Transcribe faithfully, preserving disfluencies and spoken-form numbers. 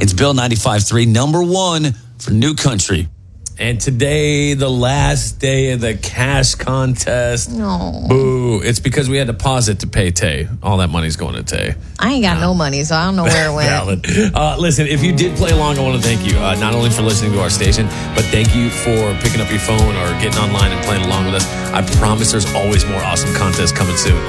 It's Bill ninety-five three, number one for New Country. And today, the last day of the cash contest. No. Boo. It's because we had to pause it to pay Tay. All that money's going to Tay. I ain't got no money, so I don't know where it went. Valid. Uh, listen, if you did play along, I want to thank you. Uh, not only for listening to our station, but thank you for picking up your phone or getting online and playing along with us. I promise there's always more awesome contests coming soon.